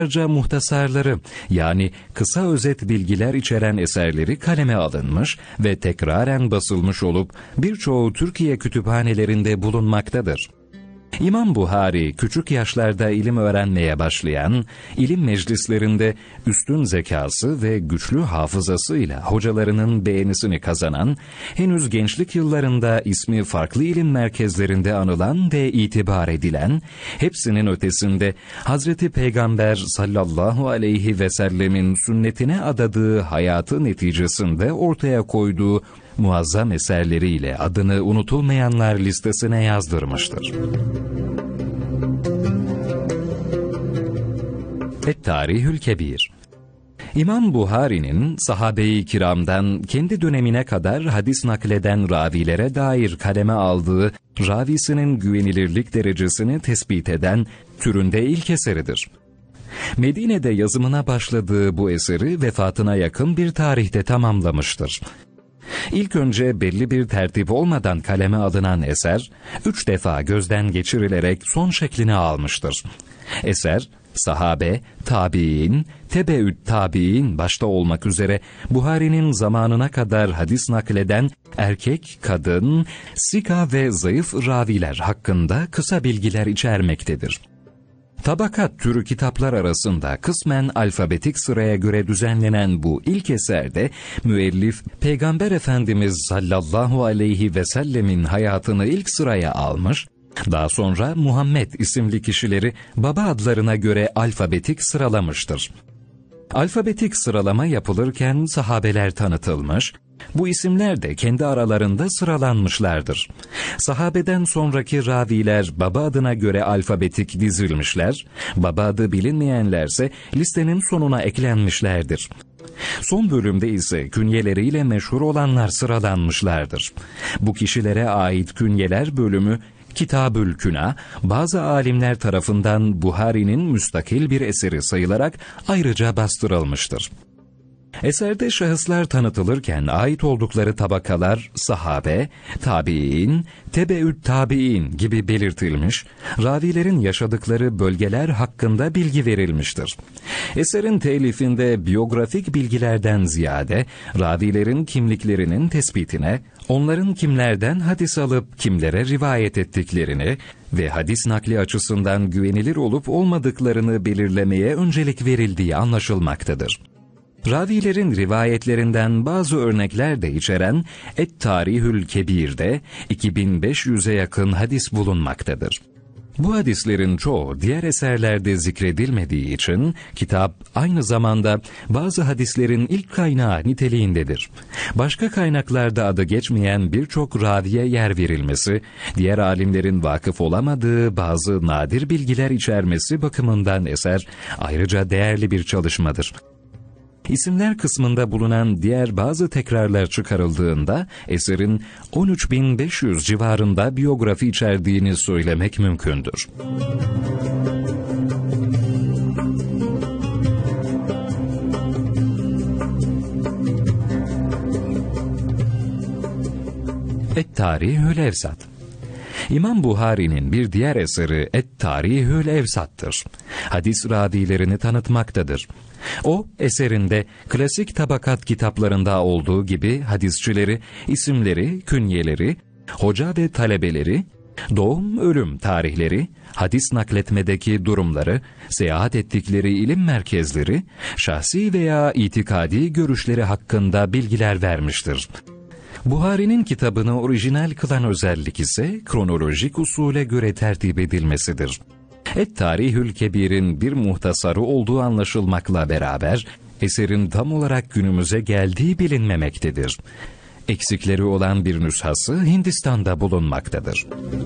muhtasarları yani kısa özet bilgiler içeren eserleri kaleme alınmış ve tekraren basılmış olup birçoğu Türkiye kütüphanelerinde bulunmaktadır. İmam Buhari küçük yaşlarda ilim öğrenmeye başlayan, ilim meclislerinde üstün zekası ve güçlü hafızasıyla hocalarının beğenisini kazanan, henüz gençlik yıllarında ismi farklı ilim merkezlerinde anılan ve itibar edilen, hepsinin ötesinde Hazreti Peygamber sallallahu aleyhi ve sellemin sünnetine adadığı hayatı neticesinde ortaya koyduğu muazzam eserleriyle adını unutulmayanlar listesine yazdırmıştır. Et-Tarihül Kebir. İmam Buhari'nin sahabe-i kiramdan kendi dönemine kadar hadis nakleden ravilere dair kaleme aldığı ravisinin güvenilirlik derecesini tespit eden türünde ilk eseridir. Medine'de yazımına başladığı bu eseri vefatına yakın bir tarihte tamamlamıştır. İlk önce belli bir tertip olmadan kaleme alınan eser, 3 defa gözden geçirilerek son şeklini almıştır. Eser, sahabe, tabi'in, tebeü't tabi'in başta olmak üzere Buhari'nin zamanına kadar hadis nakleden erkek, kadın, sika ve zayıf raviler hakkında kısa bilgiler içermektedir. Tabakat türü kitaplar arasında kısmen alfabetik sıraya göre düzenlenen bu ilk eserde müellif Peygamber Efendimiz sallallahu aleyhi ve sellemin hayatını ilk sıraya almış, daha sonra Muhammed isimli kişileri baba adlarına göre alfabetik sıralamıştır. Alfabetik sıralama yapılırken sahabeler tanıtılmış, bu isimler de kendi aralarında sıralanmışlardır. Sahabeden sonraki raviler baba adına göre alfabetik dizilmişler, baba adı bilinmeyenlerse listenin sonuna eklenmişlerdir. Son bölümde ise künyeleriyle meşhur olanlar sıralanmışlardır. Bu kişilere ait künyeler bölümü Kitabül Küna, bazı alimler tarafından Buhari'nin müstakil bir eseri sayılarak ayrıca bastırılmıştır. Eserde şahıslar tanıtılırken ait oldukları tabakalar sahabe, tabi'in, tebeü't tabi'in gibi belirtilmiş, ravilerin yaşadıkları bölgeler hakkında bilgi verilmiştir. Eserin telifinde biyografik bilgilerden ziyade ravilerin kimliklerinin tespitine, onların kimlerden hadis alıp kimlere rivayet ettiklerini ve hadis nakli açısından güvenilir olup olmadıklarını belirlemeye öncelik verildiği anlaşılmaktadır. Ravilerin rivayetlerinden bazı örnekler de içeren Et-Tarihül Kebir'de 2500'e yakın hadis bulunmaktadır. Bu hadislerin çoğu diğer eserlerde zikredilmediği için kitap aynı zamanda bazı hadislerin ilk kaynağı niteliğindedir. Başka kaynaklarda adı geçmeyen birçok raviye yer verilmesi, diğer alimlerin vakıf olamadığı bazı nadir bilgiler içermesi bakımından eser ayrıca değerli bir çalışmadır. İsimler kısmında bulunan diğer bazı tekrarlar çıkarıldığında eserin 13.500 civarında biyografi içerdiğini söylemek mümkündür. Et-Tarihül Evsat. İmam Buhari'nin bir diğer eseri Et-Tarihül Evsat'tır. Hadis ravilerini tanıtmaktadır. O, eserinde klasik tabakat kitaplarında olduğu gibi hadisçileri, isimleri, künyeleri, hoca ve talebeleri, doğum, ölüm tarihleri, hadis nakletmedeki durumları, seyahat ettikleri ilim merkezleri, şahsi veya itikadi görüşleri hakkında bilgiler vermiştir. Buhari'nin kitabını orijinal kılan özellik ise kronolojik usule göre tertip edilmesidir. Et-Tarihül Kebir'in bir muhtasarı olduğu anlaşılmakla beraber eserin tam olarak günümüze geldiği bilinmemektedir. Eksikleri olan bir nüshası Hindistan'da bulunmaktadır.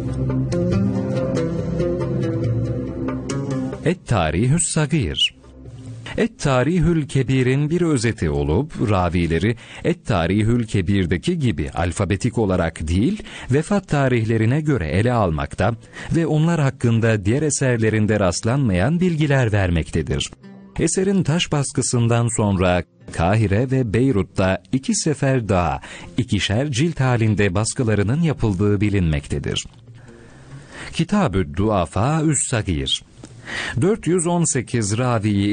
Et-Tarihü's Sagir. Et-Tarihül Kebir'in bir özeti olup ravileri Et-Tarihül Kebir'deki gibi alfabetik olarak değil, vefat tarihlerine göre ele almakta ve onlar hakkında diğer eserlerinde rastlanmayan bilgiler vermektedir. Eserin taş baskısından sonra Kahire ve Beyrut'ta 2 sefer daha 2'şer cilt halinde baskılarının yapıldığı bilinmektedir. Kitab-ı Duafa-ü's Sagir. 418 raviyi